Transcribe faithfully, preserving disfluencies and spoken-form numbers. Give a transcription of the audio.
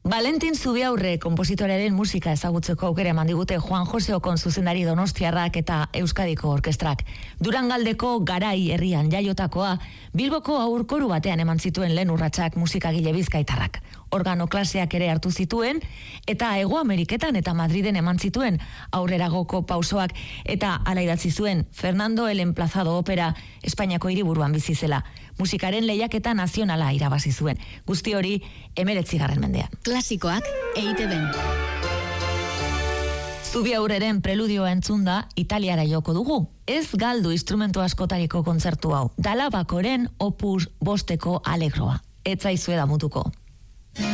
Valentin Zubiaurre konpositorearen musika ezagutzeko aukera eman digute Juan Jose Okon zuzendari donostiarrak eta Euskadiko orkestrak. Durangaldeko Garai herrian jaiotakoa, Bilboko aurkoru batean eman zituen lehen urratsak musikagile bizkaitarrak. Organo klaseak ere hartu zituen, eta Hego Ameriketan eta Madriden eman zituen aurreragoko pausoak, eta hala idatzi zuen Fernando el Emplazado opera Espainiako hiriburuan bizi zela. Musikaren lehiaketa nazionala irabazi zuen. Guzti hori hemeretzigarren mendean. Klasikoak E I Te Ben. Zubiaurreren preludioa entzunda Italiara joko dugu. Ez galdu instrumentu askotariko kontzertu hau. Dalabakoren opus bosteko alegroa. Ez zaizue damutuko.